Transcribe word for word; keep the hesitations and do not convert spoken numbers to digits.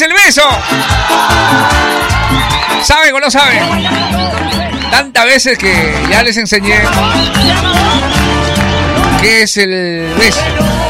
el beso? ¿Saben o no saben? Tantas veces que ya les enseñé qué es el beso.